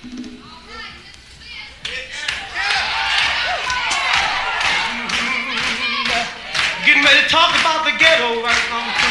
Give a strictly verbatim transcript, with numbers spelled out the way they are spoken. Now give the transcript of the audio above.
Getting ready to talk about the ghetto right now.